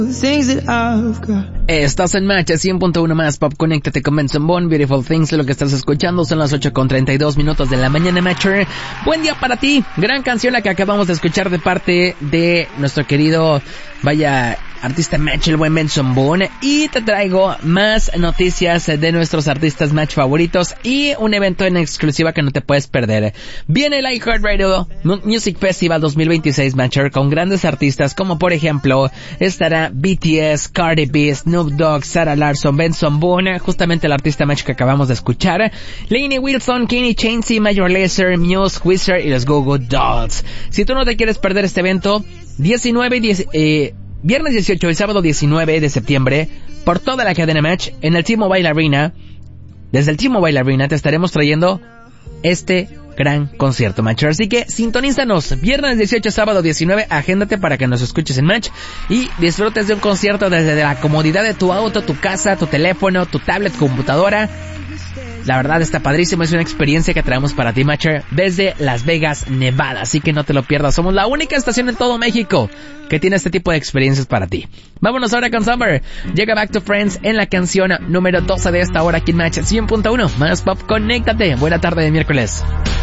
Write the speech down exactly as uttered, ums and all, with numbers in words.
Estás en Match cien punto uno más Pop. Conéctate con Benson Boone, Beautiful Things. Lo que estás escuchando son las ocho con treinta y dos minutos de la mañana, Matcher. Buen día para ti. Gran canción la que acabamos de escuchar de parte de nuestro querido, vaya, artista Match, el buen Benson Boone. Y te traigo más noticias de nuestros artistas Match favoritos y un evento en exclusiva que no te puedes perder. Viene el iHeartRadio Music Festival dos mil veintiséis, Matcher, con grandes artistas como por ejemplo estará B T S, Cardi B, Snoop Dogg, Sarah Larson, Benson Boone, justamente el artista Match que acabamos de escuchar, Lainey Wilson, Kenny Chesney, Major Lazer, Muse, Wizard y los Go Go Dolls. Si tú no te quieres perder este evento, diecinueve, diez, eh, viernes dieciocho y sábado diecinueve de septiembre, por toda la cadena Match, en el T-Mobile Arena, desde el T-Mobile Arena te estaremos trayendo este gran concierto, Match. Así que sintonízanos, viernes dieciocho, sábado diecinueve, agéndate para que nos escuches en Match y disfrutes de un concierto desde la comodidad de tu auto, tu casa, tu teléfono, tu tablet, computadora. La verdad está padrísimo, es una experiencia que traemos para ti, Matcher, desde Las Vegas, Nevada, así que no te lo pierdas. Somos la única estación en todo México que tiene este tipo de experiencias para ti. Vámonos ahora con Summer. Llega Back to Friends en la canción número doce de esta hora aquí en Match cien punto uno. Más Pop, conéctate. Buena tarde de miércoles.